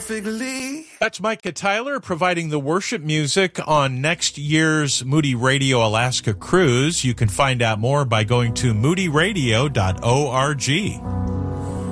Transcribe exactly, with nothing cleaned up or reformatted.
perfectly. That's Micah Tyler providing the worship music on next year's Moody Radio Alaska cruise. You can find out more by going to moody radio dot org.